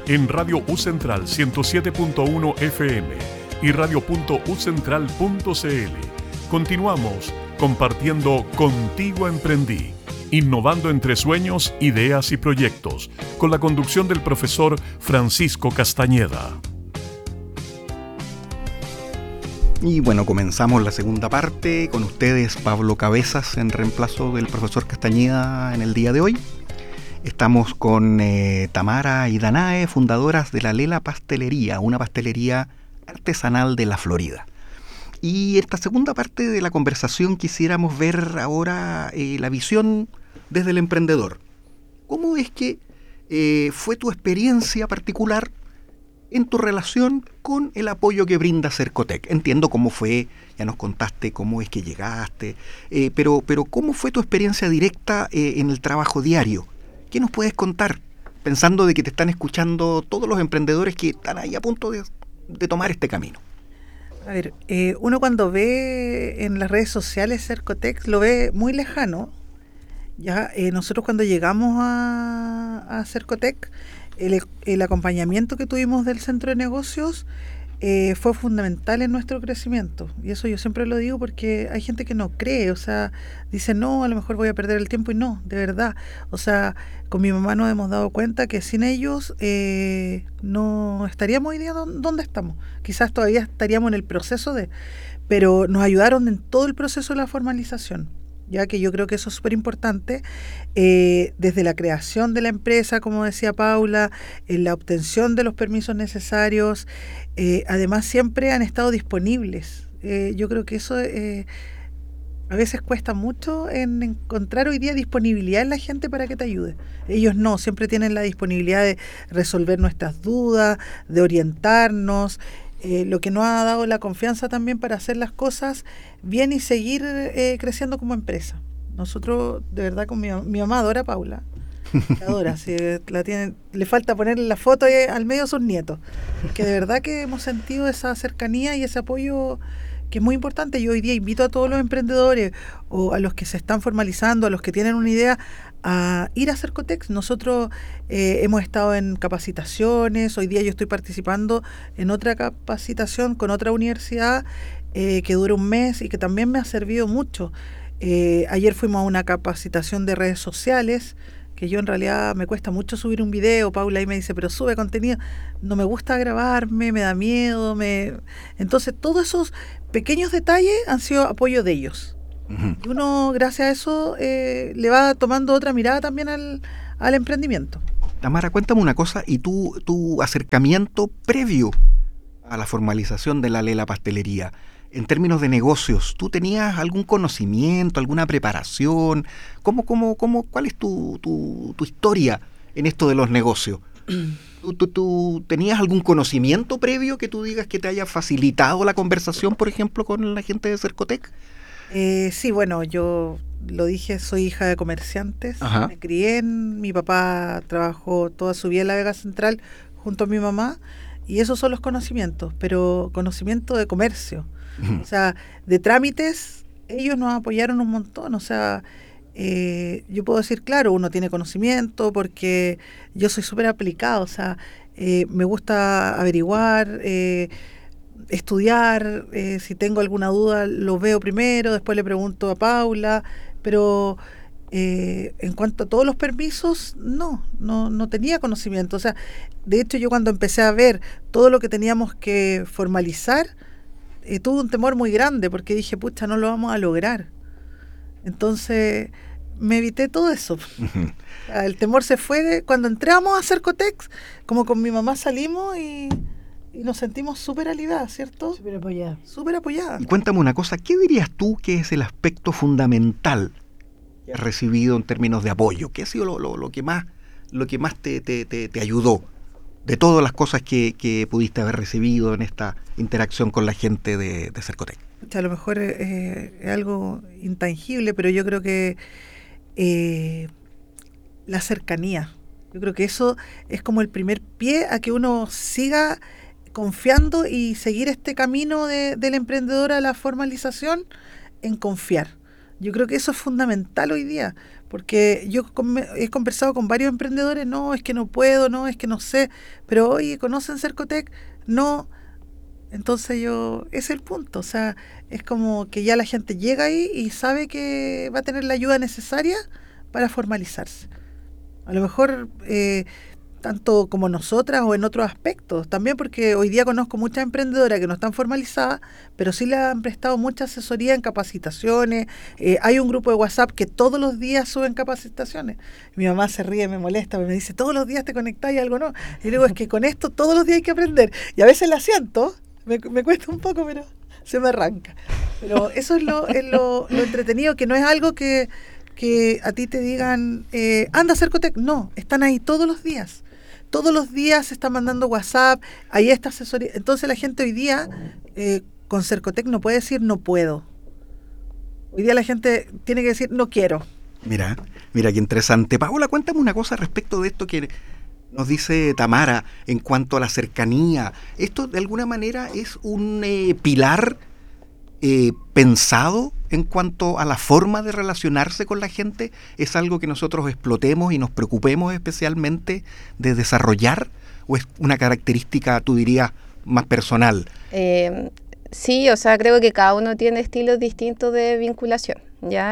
en Radio U Central 107.1 FM y radio.ucentral.cl. Continuamos compartiendo Contigo Emprendí, innovando entre sueños, ideas y proyectos, con la conducción del profesor Francisco Castañeda. Y bueno, comenzamos la segunda parte con ustedes, Pablo Cabezas, en reemplazo del profesor Castañeda en el día de hoy. Estamos con Tamara y Danae, fundadoras de la Lela Pastelería, una pastelería artesanal de la Florida. Y esta segunda parte de la conversación quisiéramos ver ahora la visión desde el emprendedor. ¿Cómo es que fue tu experiencia particular en tu relación con el apoyo que brinda Cercotec? Entiendo cómo fue, ya nos contaste cómo es que llegaste, pero ¿cómo fue tu experiencia directa en el trabajo diario? ¿Qué nos puedes contar? Pensando de que te están escuchando todos los emprendedores que están ahí a punto de tomar este camino. A ver, uno cuando ve en las redes sociales Cercotec lo ve muy lejano. Ya nosotros cuando llegamos a Cercotec, el acompañamiento que tuvimos del centro de negocios fue fundamental en nuestro crecimiento. Y eso yo siempre lo digo porque hay gente que no cree, o sea, dice no, a lo mejor voy a perder el tiempo, y no, de verdad. O sea, con mi mamá nos hemos dado cuenta que sin ellos no estaríamos hoy día donde estamos. Quizás todavía estaríamos en el proceso pero nos ayudaron en todo el proceso de la formalización, ya que yo creo que eso es súper importante, desde la creación de la empresa, como decía Paula, en la obtención de los permisos necesarios, además siempre han estado disponibles. Yo creo que eso a veces cuesta mucho en encontrar hoy día disponibilidad en la gente para que te ayude. Ellos no, siempre tienen la disponibilidad de resolver nuestras dudas, de orientarnos, lo que nos ha dado la confianza también para hacer las cosas bien y seguir creciendo como empresa. Nosotros, de verdad, con mi mamá adora a Paula. La adora, si le falta ponerle la foto al medio de sus nietos. Que de verdad que hemos sentido esa cercanía y ese apoyo que es muy importante. Yo hoy día invito a todos los emprendedores o a los que se están formalizando, a los que tienen una idea, a ir a Cercotec. Nosotros hemos estado en capacitaciones. Hoy día yo estoy participando en otra capacitación con otra universidad que dura un mes y que también me ha servido mucho. Ayer fuimos a una capacitación de redes sociales, que yo en realidad me cuesta mucho subir un video. Paula ahí me dice, pero sube contenido. No me gusta grabarme, me da miedo. Entonces todos esos pequeños detalles han sido apoyo de ellos. Uh-huh. Y uno, gracias a eso, le va tomando otra mirada también al emprendimiento. Tamara, cuéntame una cosa, y tu acercamiento previo a la formalización de la Lela Pastelería, en términos de negocios, ¿tú tenías algún conocimiento, alguna preparación? ¿Cuál es tu historia en esto de los negocios? ¿Tú tenías algún conocimiento previo que tú digas que te haya facilitado la conversación, por ejemplo, con la gente de Cercotec? Sí, bueno, yo lo dije, soy hija de comerciantes. Ajá. Me crié mi papá trabajó toda su vida en la Vega Central junto a mi mamá, y esos son los conocimientos, pero conocimiento de comercio. O sea, de trámites, ellos nos apoyaron un montón. O sea, yo puedo decir, claro, uno tiene conocimiento porque yo soy súper aplicado. O sea, me gusta averiguar, estudiar. Si tengo alguna duda, lo veo primero, después le pregunto a Paula. Pero en cuanto a todos los permisos, no tenía conocimiento. O sea, de hecho, yo cuando empecé a ver todo lo que teníamos que formalizar, tuve un temor muy grande porque dije, pucha, no lo vamos a lograr. Entonces me evité todo eso. Uh-huh. El temor se fue cuando entramos a Cercotec, como con mi mamá salimos y nos sentimos súper aliviadas, ¿cierto? Súper apoyadas. Y cuéntame una cosa, ¿qué dirías tú que es el aspecto fundamental que has recibido en términos de apoyo? ¿Qué ha sido lo que más te ayudó de todas las cosas que pudiste haber recibido en esta interacción con la gente de Cercotec? A lo mejor es algo intangible, pero yo creo que la cercanía. Yo creo que eso es como el primer pie a que uno siga confiando y seguir este camino del emprendedor a la formalización, en confiar. Yo creo que eso es fundamental hoy día, Porque yo he conversado con varios emprendedores, no, es que no puedo, no, es que no sé, pero oye, ¿conocen Cercotec? No. Entonces ese es el punto, o sea, es como que ya la gente llega ahí y sabe que va a tener la ayuda necesaria para formalizarse. A lo mejor tanto como nosotras o en otros aspectos, también porque hoy día conozco muchas emprendedoras que no están formalizadas, pero sí le han prestado mucha asesoría en capacitaciones. Hay un grupo de WhatsApp que todos los días suben capacitaciones. Mi mamá se ríe, me molesta, me dice, todos los días te conectás y algo no. Y digo, es que con esto todos los días hay que aprender. Y a veces la siento, me cuesta un poco, pero se me arranca. Pero eso es lo entretenido, que no es algo que a ti te digan, anda a Cercotec. No, están ahí todos los días. Todos los días se están mandando WhatsApp, ahí está asesoría. Entonces la gente hoy día con Cercotec no puede decir no puedo. Hoy día la gente tiene que decir no quiero. Mira qué interesante. Paola, cuéntame una cosa respecto de esto que nos dice Tamara en cuanto a la cercanía. ¿Esto de alguna manera es un pilar pensado en cuanto a la forma de relacionarse con la gente? ¿Es algo que nosotros explotemos y nos preocupemos especialmente de desarrollar? ¿O es una característica, tú dirías, más personal? Sí, o sea, creo que cada uno tiene estilos distintos de vinculación, ¿ya?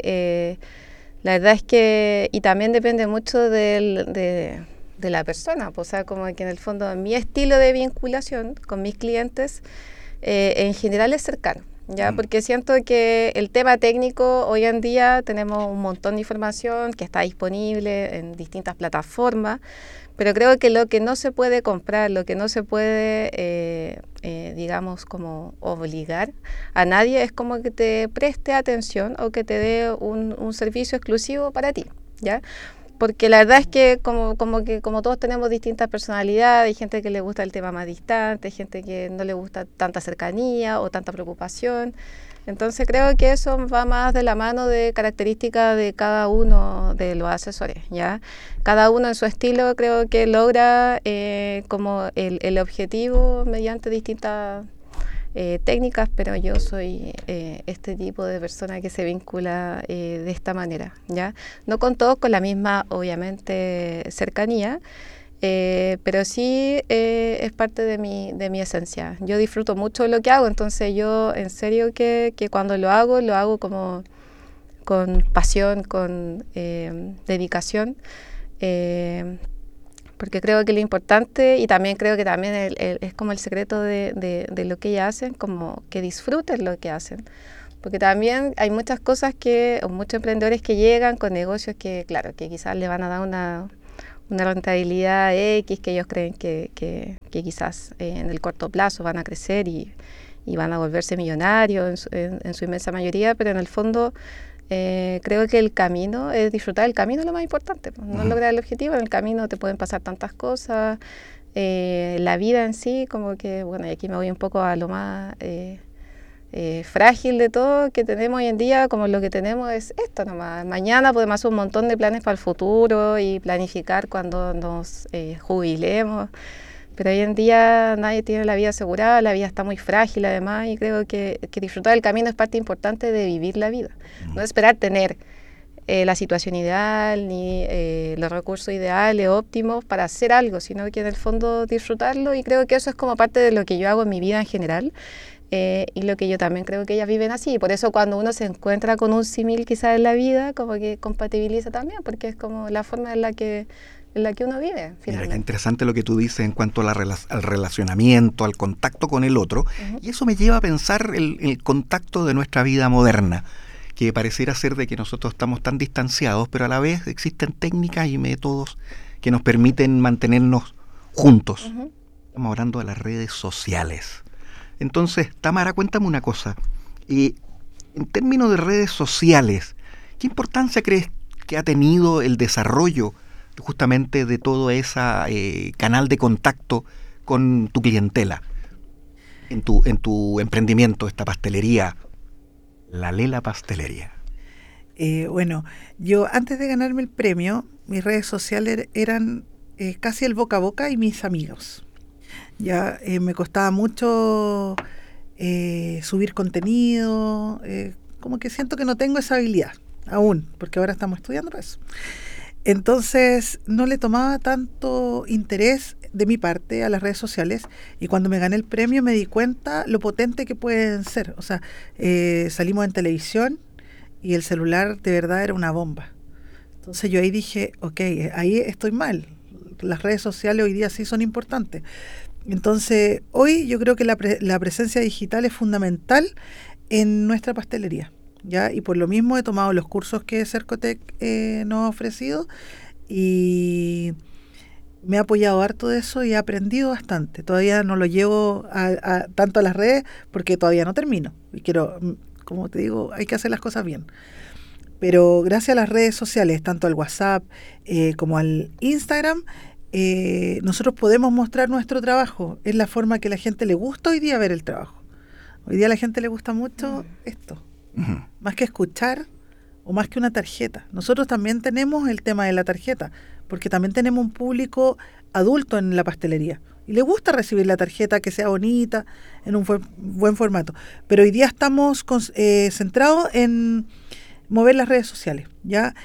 La verdad es que, y también depende mucho de la persona, pues, o sea, como que en el fondo mi estilo de vinculación con mis clientes en general es cercano. ¿Ya? Porque siento que el tema técnico, hoy en día tenemos un montón de información que está disponible en distintas plataformas, pero creo que lo que no se puede comprar, lo que no se puede, digamos, como obligar a nadie es como que te preste atención o que te dé un servicio exclusivo para ti, ¿ya? Porque la verdad es que como todos tenemos distintas personalidades, hay gente que le gusta el tema más distante, hay gente que no le gusta tanta cercanía o tanta preocupación. Entonces creo que eso va más de la mano de características de cada uno de los asesores, ¿ya? Cada uno en su estilo creo que logra como el objetivo mediante distintas técnicas, pero yo soy este tipo de persona que se vincula de esta manera, ¿ya? No con todos con la misma, obviamente, cercanía, pero sí es parte de mi esencia. Yo disfruto mucho lo que hago, entonces yo en serio que cuando lo hago como con pasión, con dedicación, porque creo que lo importante, y también creo que también es como el secreto de lo que ellas hacen, como que disfruten lo que hacen. Porque también hay muchas cosas o muchos emprendedores que llegan con negocios que, claro, que quizás le van a dar una rentabilidad X, que ellos creen que quizás en el corto plazo van a crecer y van a volverse millonarios en su inmensa mayoría, pero en el fondo creo que el camino, es disfrutar el camino es lo más importante, no lograr el objetivo. En el camino te pueden pasar tantas cosas, la vida en sí, como que, bueno, y aquí me voy un poco a lo más frágil de todo que tenemos hoy en día, como lo que tenemos es esto nomás. Mañana podemos hacer un montón de planes para el futuro y planificar cuando nos jubilemos, pero hoy en día nadie tiene la vida asegurada, la vida está muy frágil además, y creo que disfrutar del camino es parte importante de vivir la vida. No esperar tener la situación ideal ni los recursos ideales, óptimos para hacer algo, sino que en el fondo disfrutarlo, y creo que eso es como parte de lo que yo hago en mi vida en general, y lo que yo también creo que ellas viven así. Por eso cuando uno se encuentra con un símil quizás en la vida, como que compatibiliza también, porque es como la forma en la que uno vive, finalmente. Mira, qué interesante lo que tú dices en cuanto a al relacionamiento, al contacto con el otro, y eso me lleva a pensar el contacto de nuestra vida moderna, que pareciera ser de que nosotros estamos tan distanciados, pero a la vez existen técnicas y métodos que nos permiten mantenernos juntos. Estamos hablando de las redes sociales. Entonces, Tamara, cuéntame una cosa. En términos de redes sociales, ¿qué importancia crees que ha tenido el desarrollo justamente de todo ese canal de contacto con tu clientela en tu emprendimiento, esta pastelería, la Lela Pastelería? Bueno, yo antes de ganarme el premio, mis redes sociales eran casi el boca a boca y mis amigos. Ya me costaba mucho subir contenido, como que siento que no tengo esa habilidad. aún, porque ahora estamos estudiando para eso. Entonces no le tomaba tanto interés de mi parte a las redes sociales, y cuando me gané el premio me di cuenta lo potente que pueden ser. O sea, salimos en televisión y el celular de verdad era una bomba. Entonces yo ahí dije, ok, ahí estoy mal. Las redes sociales hoy día sí son importantes. Entonces hoy yo creo que la presencia digital es fundamental en nuestra pastelería, ¿ya? Y por lo mismo he tomado los cursos que Cercotec nos ha ofrecido, y me ha apoyado harto de eso y he aprendido bastante. Todavía no lo llevo tanto a las redes porque todavía no termino. Y quiero, como te digo, hay que hacer las cosas bien. Pero gracias a las redes sociales, tanto al WhatsApp como al Instagram, nosotros podemos mostrar nuestro trabajo. Es la forma que a la gente le gusta hoy día ver el trabajo. Hoy día a la gente le gusta mucho esto. Más que escuchar o más que una tarjeta. Nosotros también tenemos el tema de la tarjeta, porque también tenemos un público adulto en la pastelería y le gusta recibir la tarjeta, que sea bonita, en un buen formato. Pero hoy día estamos centrados en mover las redes sociales, ¿ya?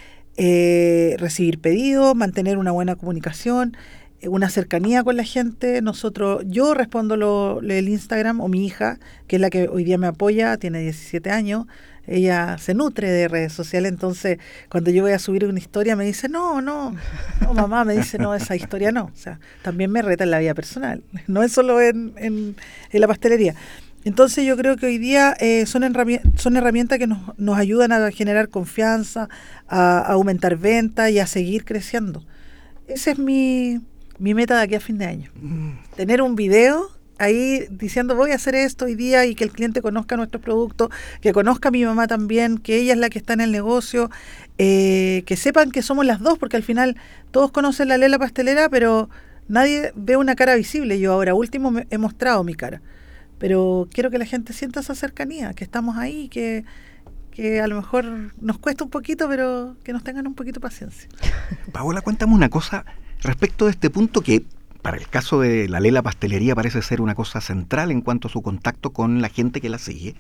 Recibir pedidos, mantener una buena comunicación, una cercanía con la gente. Yo respondo el Instagram, o mi hija, que es la que hoy día me apoya, tiene 17 años, ella se nutre de redes sociales. Entonces cuando yo voy a subir una historia me dice, no mamá, me dice, no, esa historia no. O sea, también me reta en la vida personal, no es solo en la pastelería. Entonces yo creo que hoy día son herramientas que nos ayudan a generar confianza, a aumentar ventas y a seguir creciendo. Ese es mi meta de aquí a fin de año. Tener un video ahí diciendo, voy a hacer esto hoy día, y que el cliente conozca nuestros productos, que conozca a mi mamá también, que ella es la que está en el negocio, que sepan que somos las dos, porque al final todos conocen la Lela Pastelera, pero nadie ve una cara visible. Yo ahora último he mostrado mi cara, pero quiero que la gente sienta esa cercanía, que estamos ahí, que a lo mejor nos cuesta un poquito, pero que nos tengan un poquito de paciencia. Paola, cuéntame una cosa respecto de este punto que para el caso de la Lela Pastelería parece ser una cosa central en cuanto a su contacto con la gente que la sigue,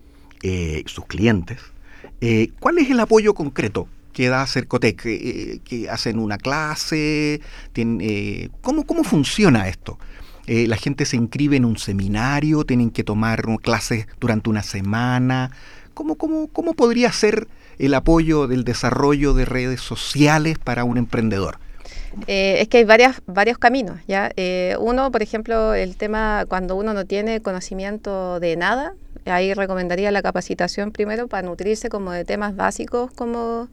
sus clientes. ¿Cuál es el apoyo concreto que da Cercotec? ¿Que hacen una clase? ¿Cómo funciona esto? ¿La gente se inscribe en un seminario? ¿Tienen que tomar clases durante una semana? ¿Cómo podría ser el apoyo del desarrollo de redes sociales para un emprendedor? Es que hay varios caminos, ¿ya? Uno, por ejemplo, el tema cuando uno no tiene conocimiento de nada, ahí recomendaría la capacitación primero para nutrirse como de temas básicos como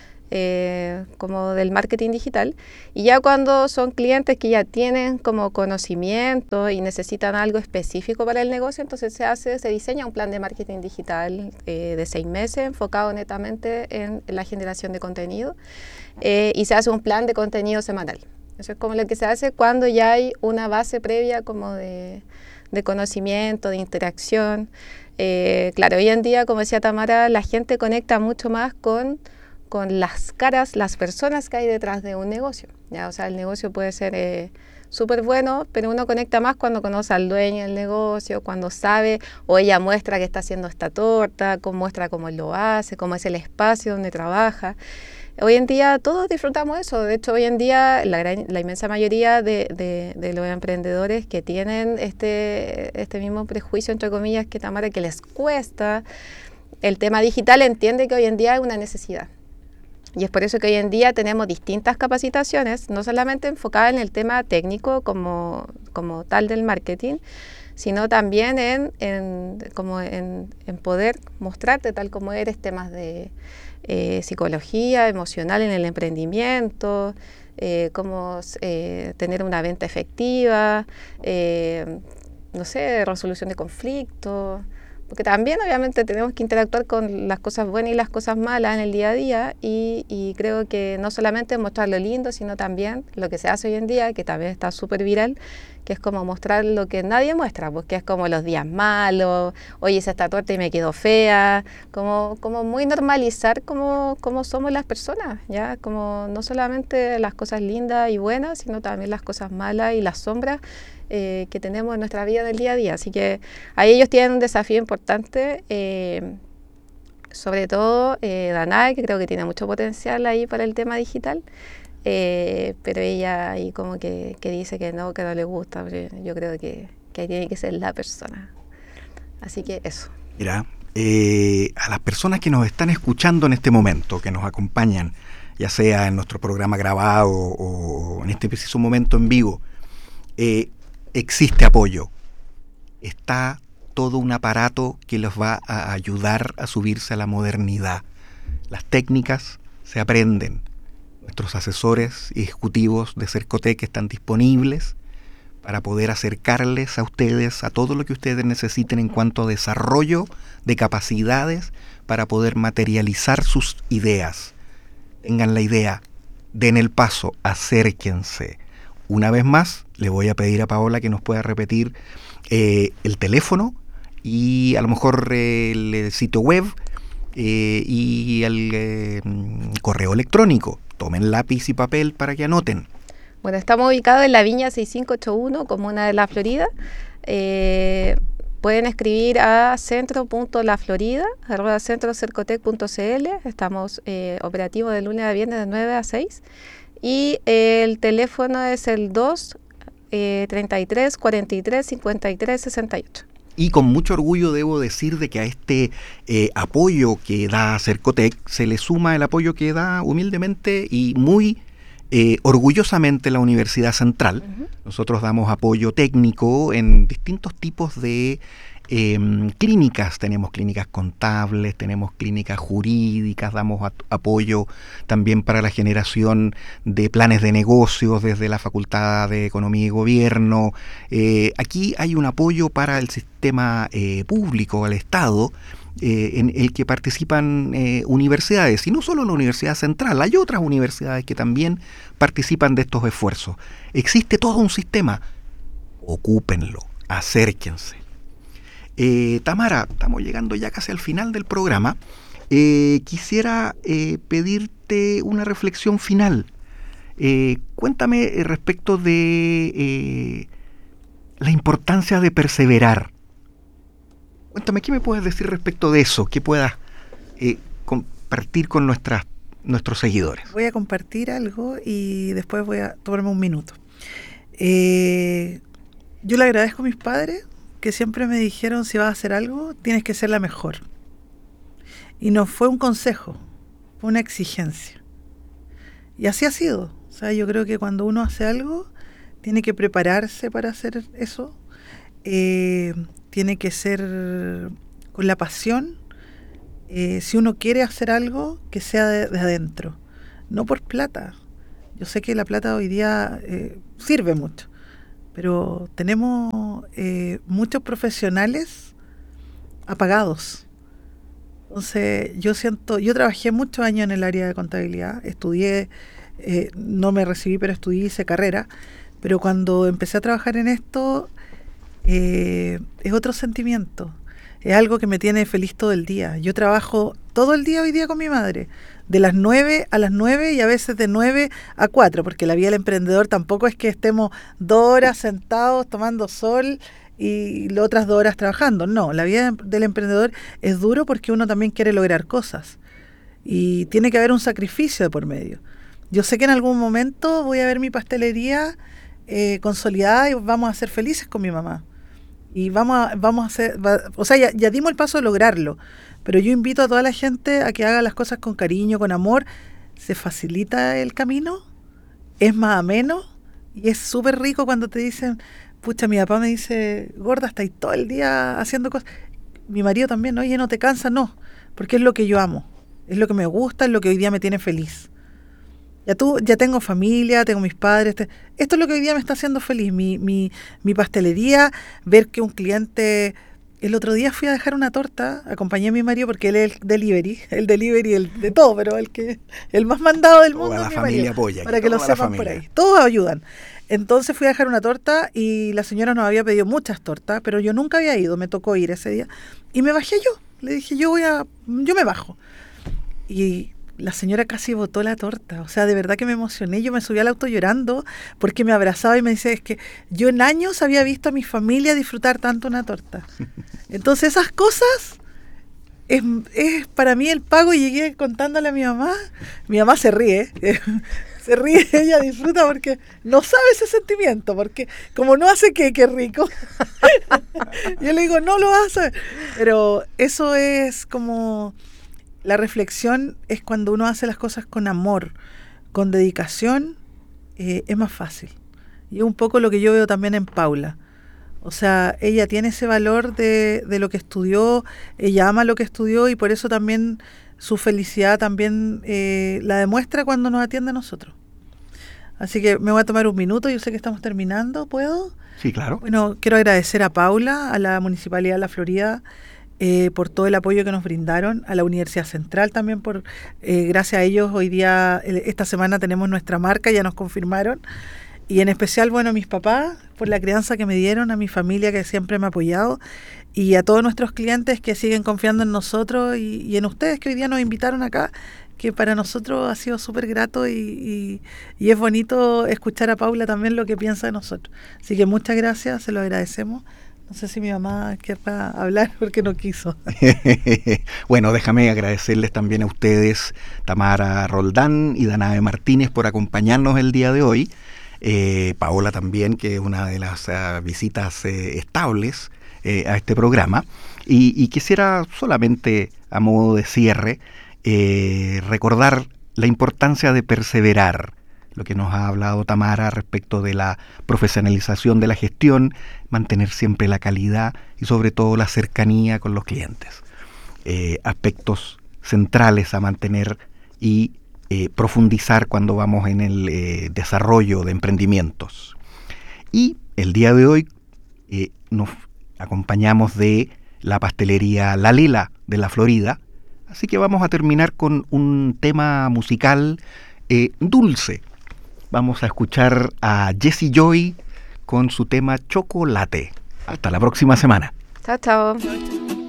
del marketing digital. Y ya cuando son clientes que ya tienen como conocimiento y necesitan algo específico para el negocio, entonces se diseña un plan de marketing digital de 6 meses enfocado netamente en la generación de contenido. Y se hace un plan de contenido semanal. Eso es como lo que se hace cuando ya hay una base previa como de conocimiento, de interacción. Claro, hoy en día, como decía Tamara, la gente conecta mucho más con las caras, las personas que hay detrás de un negocio, ¿ya? O sea, el negocio puede ser súper bueno, pero uno conecta más cuando conoce al dueño del negocio, cuando sabe o ella muestra que está haciendo esta torta, muestra cómo lo hace, cómo es el espacio donde trabaja. Hoy en día todos disfrutamos eso. De hecho, hoy en día la inmensa mayoría de los emprendedores que tienen este mismo prejuicio, entre comillas, que Tamara, que les cuesta el tema digital, entiende que hoy en día es una necesidad. Y es por eso que hoy en día tenemos distintas capacitaciones, no solamente enfocadas en el tema técnico como tal del marketing, sino también en poder mostrarte tal como eres, temas de psicología emocional en el emprendimiento, cómo tener una venta efectiva, no sé, resolución de conflictos. Porque también obviamente tenemos que interactuar con las cosas buenas y las cosas malas en el día a día, y creo que no solamente mostrar lo lindo, sino también lo que se hace hoy en día, que también está súper viral, que es como mostrar lo que nadie muestra, pues, que es como los días malos, oye, hice esta torta y me quedó fea, como muy normalizar cómo somos las personas, ¿ya? Como no solamente las cosas lindas y buenas, sino también las cosas malas y las sombras que tenemos en nuestra vida del día a día. Así que ahí ellos tienen un desafío importante, sobre todo Danae, que creo que tiene mucho potencial ahí para el tema digital, pero ella ahí como que dice que no le gusta, pero yo creo que ahí tiene que ser la persona. Así que eso. Mira, a las personas que nos están escuchando en este momento, que nos acompañan, ya sea en nuestro programa grabado o en este preciso momento en vivo, existe apoyo. Está todo un aparato que los va a ayudar a subirse a la modernidad. Las técnicas se aprenden. Nuestros asesores y ejecutivos de Cercotec están disponibles para poder acercarles a ustedes a todo lo que ustedes necesiten en cuanto a desarrollo de capacidades para poder materializar sus ideas. Tengan la idea, den el paso, acérquense. Una vez más, le voy a pedir a Paola que nos pueda repetir el teléfono y a lo mejor el sitio web y el correo electrónico. Tomen lápiz y papel para que anoten. Bueno, estamos ubicados en la Viña 6581, comuna de La Florida. Pueden escribir a centro.laflorida@centrocercotec.cl. Estamos operativos de lunes a viernes de 9 a 6. Y el teléfono es el 33 43 53 68. Y con mucho orgullo debo decir de que a este apoyo que da Cercotec se le suma el apoyo que da humildemente y muy orgullosamente la Universidad Central. Uh-huh. Nosotros damos apoyo técnico en distintos tipos de clínicas. Tenemos clínicas contables, tenemos clínicas jurídicas, damos apoyo también para la generación de planes de negocios desde la Facultad de Economía y Gobierno. Aquí hay un apoyo para el sistema público, al Estado, en el que participan universidades, y no solo la Universidad Central, hay otras universidades que también participan de estos esfuerzos. Existe todo un sistema, ocúpenlo, acérquense. Tamara, estamos llegando ya casi al final del programa. Quisiera pedirte una reflexión final. Cuéntame respecto de la importancia de perseverar. Cuéntame, ¿qué me puedes decir respecto de eso? ¿Qué puedas compartir con nuestros seguidores? Voy a compartir algo y después voy a tomarme un minuto. Yo le agradezco a mis padres que siempre me dijeron, si vas a hacer algo, tienes que ser la mejor. Y no fue un consejo, fue una exigencia. Y así ha sido. O sea, yo creo que cuando uno hace algo, tiene que prepararse para hacer eso. Tiene que ser con la pasión. Si uno quiere hacer algo, que sea de adentro, no por plata. Yo sé que la plata hoy día sirve mucho, pero tenemos muchos profesionales apagados. Entonces yo trabajé muchos años en el área de contabilidad, estudié, no me recibí, pero estudié, hice carrera, pero cuando empecé a trabajar en esto, es otro sentimiento, es algo que me tiene feliz todo el día. Yo trabajo todo el día hoy día con mi madre, de las 9 a las 9 y a veces de 9 a 4, porque la vida del emprendedor tampoco es que estemos 2 horas sentados tomando sol y las otras 2 horas trabajando. No, la vida del emprendedor es duro porque uno también quiere lograr cosas y tiene que haber un sacrificio de por medio. Yo sé que en algún momento voy a ver mi pastelería consolidada y vamos a ser felices con mi mamá. Y vamos a hacer, o sea, ya dimos el paso de lograrlo, pero yo invito a toda la gente a que haga las cosas con cariño, con amor. Se facilita el camino, es más ameno y es súper rico cuando te dicen, pucha, mi papá me dice, gorda, estáis todo el día haciendo cosas. Mi marido también, oye, ¿no te cansas? No, porque es lo que yo amo, es lo que me gusta, es lo que hoy día me tiene feliz. Ya tengo familia, tengo mis padres. Esto es lo que hoy día me está haciendo feliz. Mi pastelería, ver que un cliente... El otro día fui a dejar una torta, acompañé a mi marido porque él es el delivery de todo, pero el más mandado del mundo. Toda la familia apoya. Para que lo sepan por ahí. Todos ayudan. Entonces fui a dejar una torta y la señora nos había pedido muchas tortas, pero yo nunca había ido, me tocó ir ese día. Y me bajé yo. Le dije, yo me bajo. Y la señora casi botó la torta, o sea, de verdad que me emocioné, yo me subí al auto llorando porque me abrazaba y me dice, es que yo en años había visto a mi familia disfrutar tanto una torta. Entonces esas cosas es para mí el pago. Y llegué contándole a mi mamá se ríe, se ríe, ella disfruta porque no sabe ese sentimiento, porque como no hace qué rico, yo le digo, no lo hace, pero eso es como, la reflexión es cuando uno hace las cosas con amor, con dedicación, es más fácil. Y es un poco lo que yo veo también en Paula. O sea, ella tiene ese valor de lo que estudió, ella ama lo que estudió y por eso también su felicidad también la demuestra cuando nos atiende a nosotros. Así que me voy a tomar un minuto, yo sé que estamos terminando, ¿puedo? Sí, claro. Bueno, quiero agradecer a Paula, a la Municipalidad de La Florida, por todo el apoyo que nos brindaron, a la Universidad Central también, por gracias a ellos hoy día, esta semana tenemos nuestra marca, ya nos confirmaron. Y en especial, bueno, a mis papás, por la crianza que me dieron, a mi familia que siempre me ha apoyado, y a todos nuestros clientes que siguen confiando en nosotros y en ustedes que hoy día nos invitaron acá, que para nosotros ha sido súper grato y es bonito escuchar a Paula también lo que piensa de nosotros. Así que muchas gracias, se lo agradecemos. No sé si mi mamá querrá hablar porque no quiso. Bueno, déjame agradecerles también a ustedes, Tamara Roldán y Danae Martínez, por acompañarnos el día de hoy. Paola también, que es una de las visitas estables a este programa, y quisiera solamente a modo de cierre recordar la importancia de perseverar, lo que nos ha hablado Tamara respecto de la profesionalización de la gestión, mantener siempre la calidad y sobre todo la cercanía con los clientes, aspectos centrales a mantener y profundizar cuando vamos en el desarrollo de emprendimientos. Y el día de hoy nos acompañamos de la pastelería La Lela de La Florida, así que vamos a terminar con un tema musical dulce. Vamos a escuchar a Jessie Joy con su tema Chocolate. Hasta la próxima semana. Chao, chao.